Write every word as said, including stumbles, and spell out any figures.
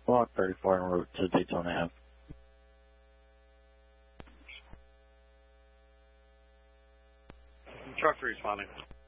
Block thirty-four en route to Daytona Ave. Truck responding.